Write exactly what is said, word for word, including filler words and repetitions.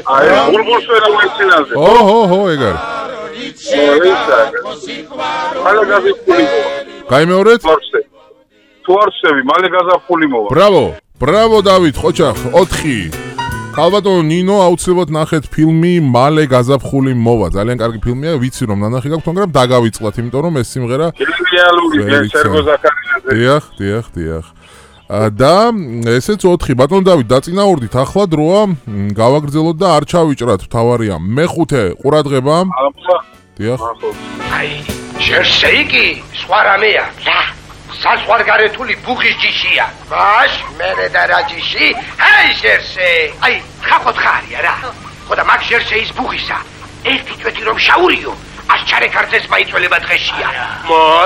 აი, ბულბულსვერა ვეცინაზე. ო, ჰო, ჰო, ეგ არის. მალე გაზაფხული მოვა. გაიმეორეთ? თორსე. თორსები, მალე გაზაფხული მოვა. ბრავო, ბრავო დავით, ხოჩახ, ოთხი. ალბათო ნინო აუცილებლად ნახეთ ფილმი მალე გაზაფხული მოვა. ძალიან კარგი ფილმია, ვიცი რომ ნანახი გაქვთ, მაგრამ დაგავიწყლათ, იმიტომ რომ ეს სიმღერა რეალური სერგო ზაქარიაძე. დიახ, დიახ, დიახ. და ესეც ოთხი. ბატონ დავით, დაწინაურდით, ახლა დროა გავაგრძელოთ და არ ჩავიჭრათ, თავარია. მეხუთე ყურადღება. დიახ. აი, შერსეიკი, სხვა რამეა. რა? საზღვარგარეთული ბუხის ჯიშია. ბაშ, მერე და რა ჯიში? აი, შერსე. აი, ხახოთ ხარია რა. ხოდა მაგ შერსეის ბუხისა. ერთი თვეთი რომ შაურიო, ას ჩარე ქართეს მაიწველება დღეშია.